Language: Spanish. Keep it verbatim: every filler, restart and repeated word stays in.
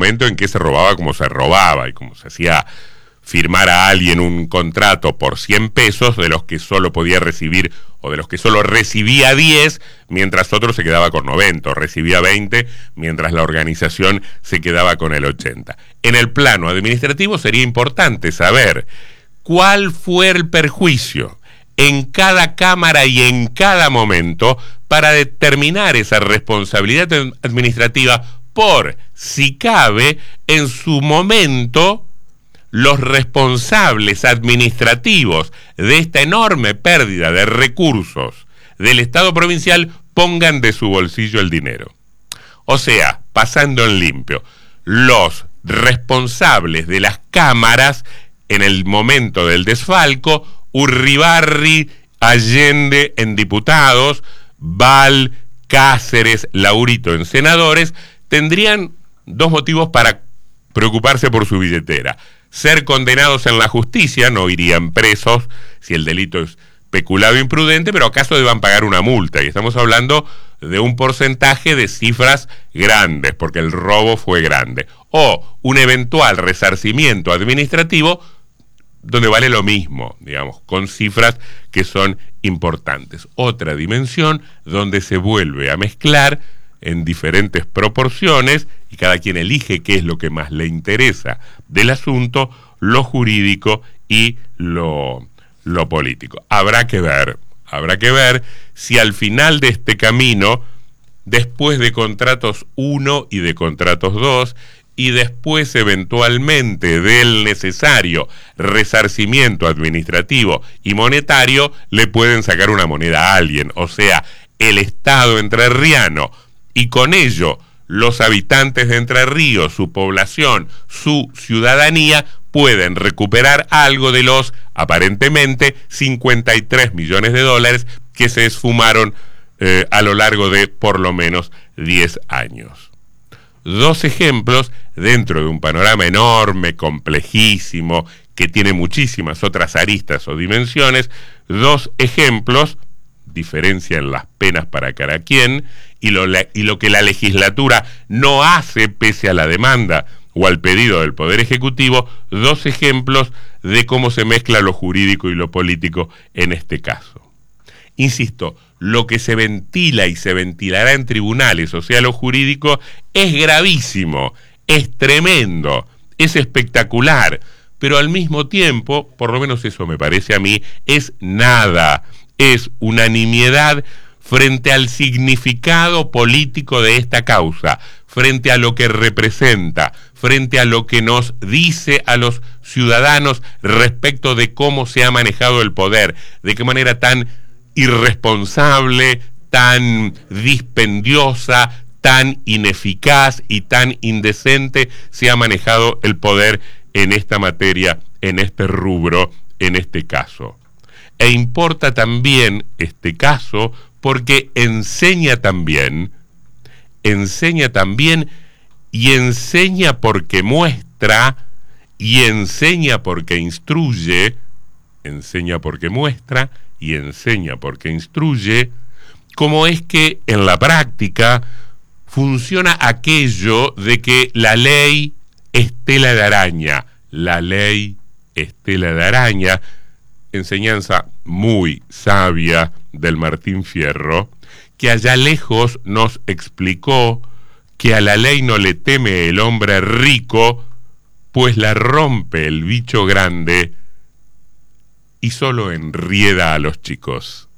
momento en que se robaba como se robaba y como se hacía firmar a alguien un contrato por cien pesos de los que solo podía recibir o de los que solo recibía diez, mientras otro se quedaba con noventa, o recibía veinte, mientras la organización se quedaba con el ochenta. En el plano administrativo sería importante saber cuál fue el perjuicio en cada cámara y en cada momento para determinar esa responsabilidad administrativa por, si cabe, en su momento, los responsables administrativos de esta enorme pérdida de recursos del Estado provincial pongan de su bolsillo el dinero. O sea, pasando en limpio, los responsables de las cámaras en el momento del desfalco, Urribarri, Allende en diputados, Val, Cáceres, Laurito en senadores, tendrían dos motivos para preocuparse por su billetera. Ser condenados en la justicia, no irían presos si el delito es peculado imprudente, pero acaso deban pagar una multa, y estamos hablando de un porcentaje de cifras grandes, porque el robo fue grande, o un eventual resarcimiento administrativo donde vale lo mismo, digamos, con cifras que son importantes. Otra dimensión donde se vuelve a mezclar en diferentes proporciones, y cada quien elige qué es lo que más le interesa del asunto, lo jurídico y lo, lo político. Habrá que ver, habrá que ver si al final de este camino, después de contratos uno y de contratos dos, y después eventualmente del necesario resarcimiento administrativo y monetario, le pueden sacar una moneda a alguien, o sea, el Estado entrerriano, y con ello los habitantes de Entre Ríos, su población, su ciudadanía, pueden recuperar algo de los, aparentemente, cincuenta y tres millones de dólares que se esfumaron eh, a lo largo de por lo menos diez años. Dos ejemplos dentro de un panorama enorme, complejísimo, que tiene muchísimas otras aristas o dimensiones, dos ejemplos, diferencia en las penas para cada quien, y lo, y lo que la legislatura no hace pese a la demanda o al pedido del Poder Ejecutivo, dos ejemplos de cómo se mezcla lo jurídico y lo político en este caso. Insisto, lo que se ventila y se ventilará en tribunales, o sea, lo jurídico, es gravísimo, es tremendo, es espectacular, pero al mismo tiempo, por lo menos eso me parece a mí, es nada, es unanimidad frente al significado político de esta causa, frente a lo que representa, frente a lo que nos dice a los ciudadanos respecto de cómo se ha manejado el poder, de qué manera tan irresponsable, tan dispendiosa, tan ineficaz y tan indecente se ha manejado el poder en esta materia, en este rubro, en este caso. E importa también este caso porque enseña también, enseña también y enseña porque muestra y enseña porque instruye, enseña porque muestra y enseña porque instruye, cómo es que en la práctica funciona aquello de que la ley es tela de araña, la ley es tela de araña, enseñanza muy sabia del Martín Fierro, que allá lejos nos explicó que a la ley no le teme el hombre rico, pues la rompe el bicho grande y solo enrieda a los chicos.